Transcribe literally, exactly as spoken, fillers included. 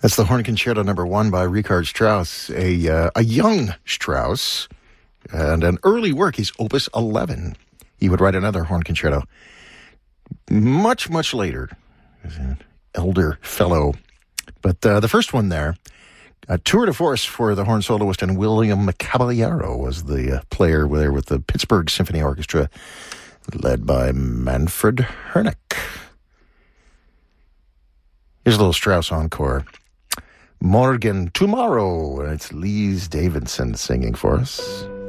That's the Horn Concerto number one by Richard Strauss, a uh, a young Strauss, and an early work. He's Opus eleven. He would write another Horn Concerto much, much later. He's an elder fellow. But uh, the first one there, a tour de force for the horn soloist, and William Caballero was the uh, player there with the Pittsburgh Symphony Orchestra, led by Manfred Hernick. Here's a little Strauss encore. Morgen, tomorrow. And it's Lise Davidson singing for us.